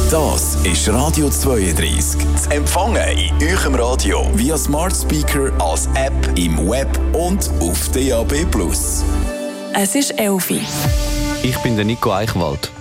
Das ist Radio 32. Zu empfangen in eurem Radio via Smart Speaker, als App, im Web und auf DAB+. Es ist 11 Uhr. Ich bin der Nico Eichwald.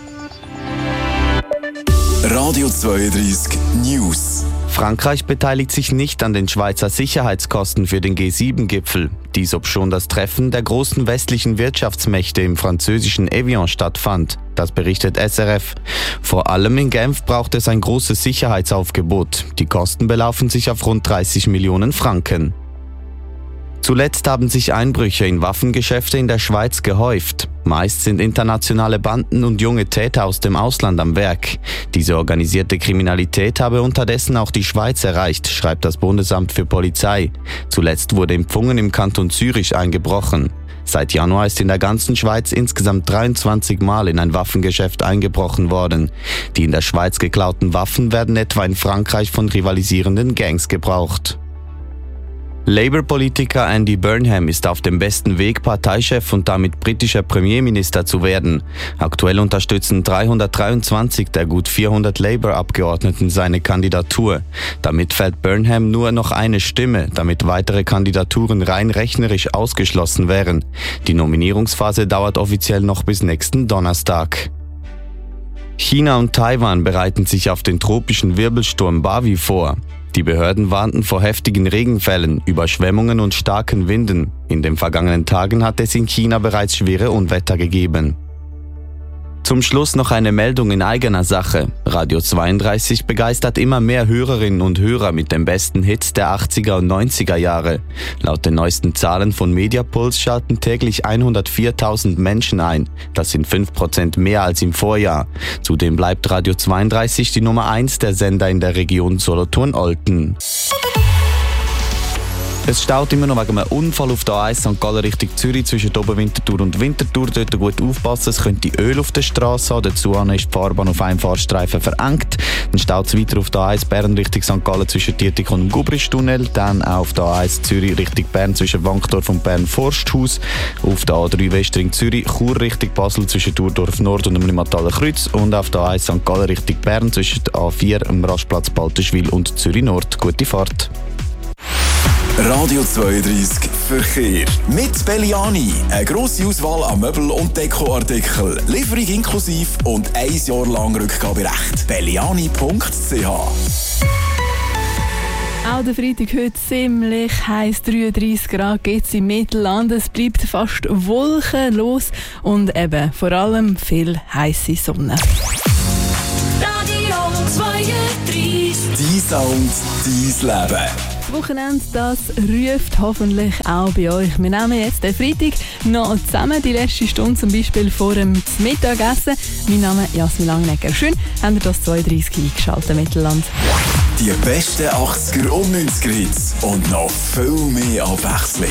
Radio 32 News. Frankreich beteiligt sich nicht an den Schweizer Sicherheitskosten für den G7-Gipfel. Dies obschon das Treffen der großen westlichen Wirtschaftsmächte im französischen Evian stattfand. Das berichtet SRF. Vor allem in Genf braucht es ein großes Sicherheitsaufgebot. Die Kosten belaufen sich auf rund 30 Millionen Franken. Zuletzt haben sich Einbrüche in Waffengeschäfte in der Schweiz gehäuft. Meist sind internationale Banden und junge Täter aus dem Ausland am Werk. Diese organisierte Kriminalität habe unterdessen auch die Schweiz erreicht, schreibt das Bundesamt für Polizei. Zuletzt wurde in Pfungen im Kanton Zürich eingebrochen. Seit Januar ist in der ganzen Schweiz insgesamt 23 Mal in ein Waffengeschäft eingebrochen worden. Die in der Schweiz geklauten Waffen werden etwa in Frankreich von rivalisierenden Gangs gebraucht. Labour-Politiker Andy Burnham ist auf dem besten Weg, Parteichef und damit britischer Premierminister zu werden. Aktuell unterstützen 323 der gut 400 Labour-Abgeordneten seine Kandidatur. Damit fällt Burnham nur noch eine Stimme, damit weitere Kandidaturen rein rechnerisch ausgeschlossen wären. Die Nominierungsphase dauert offiziell noch bis nächsten Donnerstag. China und Taiwan bereiten sich auf den tropischen Wirbelsturm Bavi vor. Die Behörden warnten vor heftigen Regenfällen, Überschwemmungen und starken Winden. In den vergangenen Tagen hat es in China bereits schwere Unwetter gegeben. Zum Schluss noch eine Meldung in eigener Sache. Radio 32 begeistert immer mehr Hörerinnen und Hörer mit den besten Hits der 80er und 90er Jahre. Laut den neuesten Zahlen von Mediapuls schalten täglich 104.000 Menschen ein. Das sind 5% mehr als im Vorjahr. Zudem bleibt Radio 32 die Nummer 1 der Sender in der Region Solothurn-Olten. Es staut immer noch wegen einem Unfall auf der A1 St. Gallen Richtung Zürich zwischen Oberwinterthur und Winterthur. Dort gut aufpassen, es könnte Öl auf der Straße haben. Dazu ist die Fahrbahn auf einem Fahrstreifen verengt. Dann staut es weiter auf der A1 Bern Richtung St. Gallen zwischen Dietik und dem Gubristunnel. Dann auch auf der A1 Zürich Richtung Bern zwischen Wankdorf und Bern-Forsthaus. Auf der A3 Westring Zürich Chur Richtung Basel zwischen Thurdorf Nord und dem Limataler Kreuz. Und auf der A1 St. Gallen Richtung Bern zwischen der A4 am Rastplatz Baltenschwil und Zürich Nord. Gute Fahrt. Radio 32 Verkehr. Mit Belliani. Eine grosse Auswahl an Möbel- und Dekoartikeln. Lieferung inklusive und 1 Jahr lang Rückgaberecht. Belliani.ch. Auch der Freitag heute ziemlich heiß, 33 Grad gibt es im Mittelland. Es bleibt fast wolkenlos und eben vor allem viel heisse Sonne. Radio 32. Dein Sound, dein Leben. Das Wochenende, das ruft hoffentlich auch bei euch. Wir nehmen jetzt den Freitag noch zusammen, die letzte Stunde zum Beispiel vor dem Mittagessen. Mein Name ist Jasmin Langnegger. Schön, habt ihr das 32 eingeschaltet, Mittelland. Die besten 80er und 90er Hits und noch viel mehr Abwechslung.